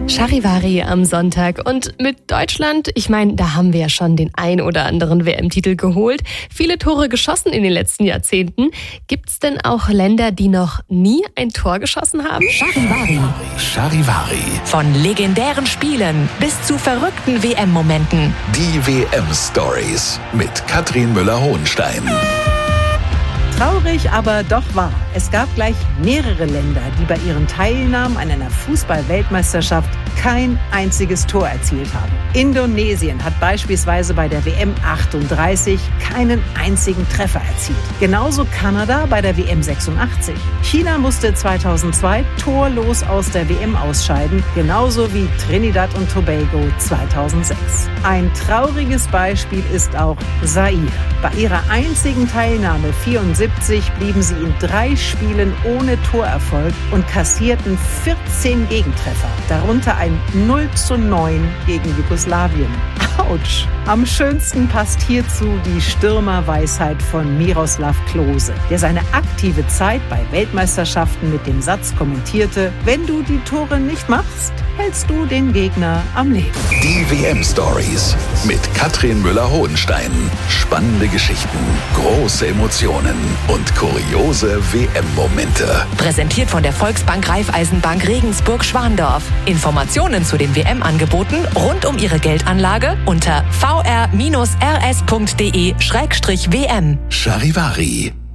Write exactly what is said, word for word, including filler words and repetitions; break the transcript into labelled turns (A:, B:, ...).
A: Charivari am Sonntag. Und mit Deutschland, ich meine, da haben wir ja schon den ein oder anderen W M-Titel geholt. Viele Tore geschossen in den letzten Jahrzehnten. Gibt's denn auch Länder, die noch nie ein Tor geschossen haben?
B: Charivari.
C: Charivari.
B: Von legendären Spielen bis zu verrückten W M-Momenten.
C: Die W M-Stories mit Katrin Müller-Hohenstein.
D: Traurig, aber doch wahr. Es gab gleich mehrere Länder, die bei ihren Teilnahmen an einer Fußball-Weltmeisterschaft kein einziges Tor erzielt haben. Indonesien hat beispielsweise bei der W M achtunddreißig keinen einzigen Treffer erzielt. Genauso Kanada bei der W M sechsundachtzig. China musste zweitausendzwei torlos aus der W M ausscheiden, genauso wie Trinidad und Tobago zweitausendsechs. Ein trauriges Beispiel ist auch Zaire. Bei ihrer einzigen Teilnahme vierundsiebzig blieben sie in drei Spielen ohne Torerfolg und kassierten vierzehn Gegentreffer, darunter ein null zu neun gegen Jugoslawien. Autsch! Am schönsten passt hierzu die Stürmerweisheit von Miroslav Klose, der seine aktive Zeit bei Weltmeisterschaften mit dem Satz kommentierte: Wenn du die Tore nicht machst, hältst du den Gegner am Leben.
C: Die W M-Stories mit Katrin Müller-Hohenstein. Spannende Geschichten, große Emotionen und kuriose W M-Momente.
B: Präsentiert von der Volksbank Raiffeisenbank Regensburg-Schwandorf. Informationen zu den W M-Angeboten rund um Ihre Geldanlage unter v r bindestrich r s punkt d e slash w m.
C: Charivari.